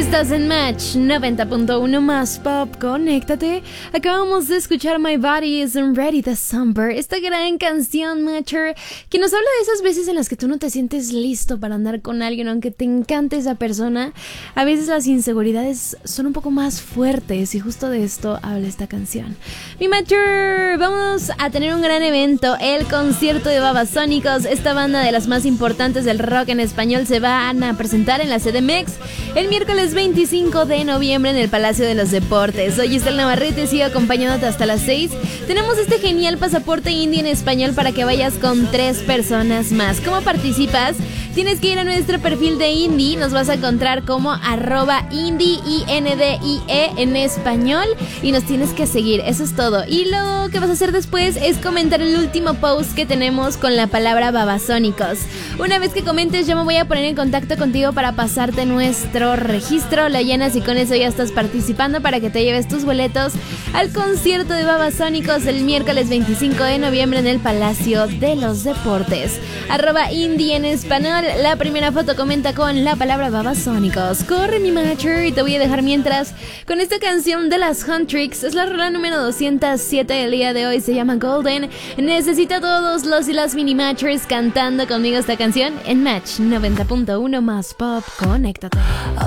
Estás en Match 90.1 más pop, conéctate. Acabamos de escuchar My Body Isn't Ready de Summer, esta gran canción, Matcher, que nos habla de esas veces en las que tú no te sientes listo para andar con alguien, aunque te encante esa persona. A veces las inseguridades son un poco más fuertes y justo de esto habla esta canción. Mi Matcher, vamos a tener un gran evento, el concierto de Babasónicos. Esta banda de las más importantes del rock en español se van a presentar en la CDMX el miércoles 25 de noviembre en el Palacio de los Deportes. Soy Giselle Navarrete, sigo acompañándote hasta las 6. Tenemos este genial pasaporte indie en español para que vayas con 3 personas más. ¿Cómo participas? Tienes que ir a nuestro perfil de Indie, nos vas a encontrar como @indie, INDIE en español, y nos tienes que seguir, eso es todo. Y lo que vas a hacer después es comentar el último post que tenemos con la palabra Babasónicos. Una vez que comentes, yo me voy a poner en contacto contigo para pasarte nuestro registro, lo llenas y con eso ya estás participando para que te lleves tus boletos al concierto de Babasónicos el miércoles 25 de noviembre en el Palacio de los Deportes. @indie en español, la primera foto comenta con la palabra Babasónicos. Corre, mi Matcher, y te voy a dejar mientras con esta canción de las Huntrix. Es la rola número 207 del día de hoy, se llama Golden. Necesito a todos los y las mini Matchers cantando conmigo esta canción en Match 90.1 más pop, conéctate.